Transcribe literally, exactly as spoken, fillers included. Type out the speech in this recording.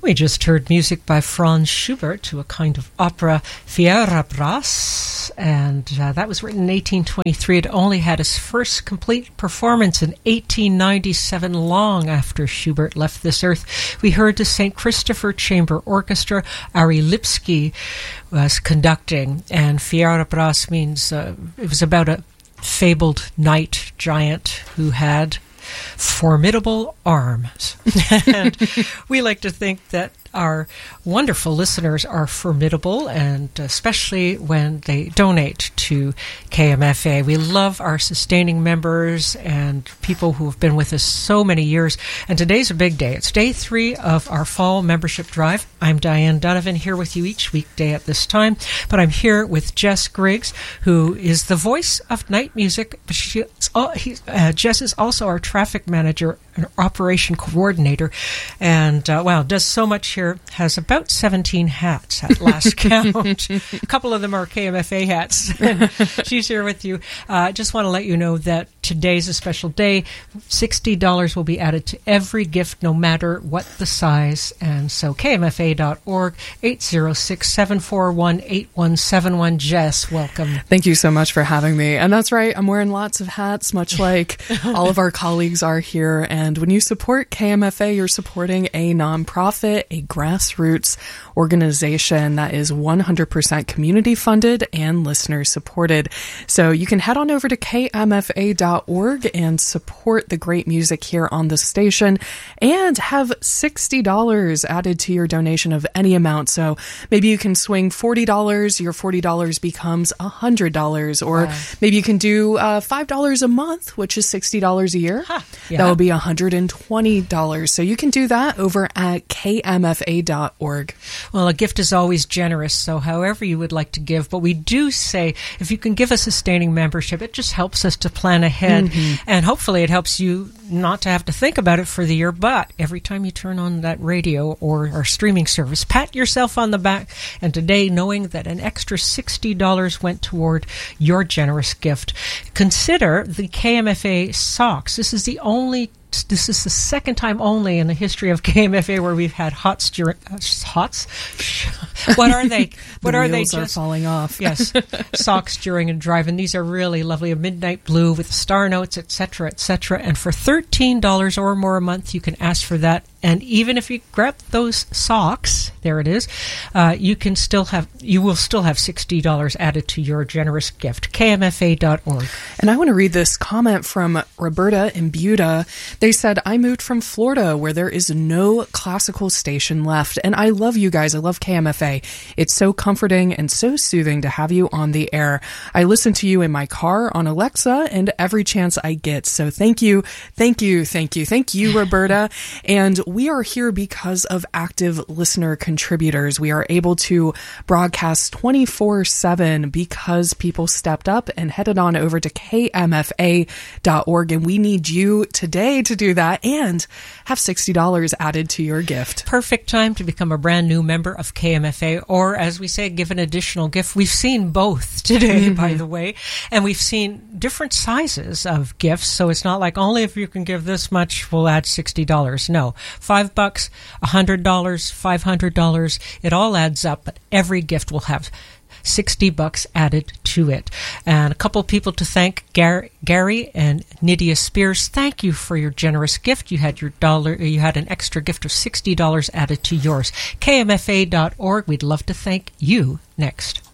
We just heard music by Franz Schubert to a kind of opera, Fierabras, and uh, that was written in eighteen twenty-three. It only had its first complete performance in eighteen ninety-seven, long after Schubert left this earth. We heard the Saint Christopher Chamber Orchestra. Ari Lipski was conducting, and Fierabras means uh, it was about a fabled knight giant who had formidable arms. And we like to think that our wonderful listeners are formidable, and especially when they donate to K M F A. We love our sustaining members and people who have been with us so many years. And today's a big day. It's day three of our fall membership drive. I'm Diane Donovan, here with you each weekday at this time. But I'm here with Jess Griggs, who is the voice of night music. But she, he, uh, Jess is also our traffic manager and operation coordinator. And, uh, wow, does so much here. Has about seventeen hats at last count. A couple of them are K M F A hats. She's here with you. I uh, just want to let you know that today's a special day. sixty dollars will be added to every gift, no matter what the size. And so K M F A dot org, eight zero six, seven four one, eight one seven one. Jess, welcome. Thank you so much for having me. And that's right, I'm wearing lots of hats, much like all of our colleagues are here. And when you support K M F A, you're supporting a nonprofit, a grassroots organization that is one hundred percent community funded and listener supported. So you can head on over to K M F A dot org and support the great music here on the station and have sixty dollars added to your donation of any amount. So maybe you can swing forty dollars, your forty dollars becomes one hundred dollars, or wow. maybe you can do uh, five dollars a month, which is sixty dollars a year. Huh. Yeah. That will be one hundred twenty dollars. So you can do that over at K M F A dot org. Well, a gift is always generous, so however you would like to give. But we do say if you can give a sustaining membership, it just helps us to plan ahead. Mm-hmm. And hopefully it helps you not to have to think about it for the year. But every time you turn on that radio or our streaming service, pat yourself on the back. And today, knowing that an extra sixty dollars went toward your generous gift, consider the K M F A socks. This is the only This is the second time only in the history of K M F A where we've had hots during uh, hots. What are they? What the are they? Just are falling off. Yes, socks during a drive, and these are really lovely. A midnight blue with star notes, et cetera, et cetera. And for thirteen dollars or more a month, you can ask for that. And even if you grab those socks, there it is, uh, you can still have, you will still have sixty dollars added to your generous gift. K M F A dot org. And I want to read this comment from Roberta and Buda. They said, I moved from Florida where there is no classical station left. And I love you guys. I love K M F A. It's so comforting and so soothing to have you on the air. I listen to you in my car, on Alexa, and every chance I get. So thank you, thank you, thank you, thank you, Roberta. And we are here because of active listener contributors. We are able to broadcast twenty-four seven because people stepped up and headed on over to K M F A dot org. And we need you today to do that and have sixty dollars added to your gift. Perfect time to become a brand new member of K M F A, or as we say, give an additional gift. We've seen both today, mm-hmm. by the way, and we've seen different sizes of gifts. So it's not like only if you can give this much, we'll add sixty dollars. No, five bucks, one hundred dollars, five hundred dollars, it all adds up, but every gift will have sixty bucks added to it. And a couple of people to thank, Gary, Gary and Nydia Spears. Thank you for your generous gift. You had your dollar, you had an extra gift of sixty dollars added to yours. K M F A dot org. We'd love to thank you next.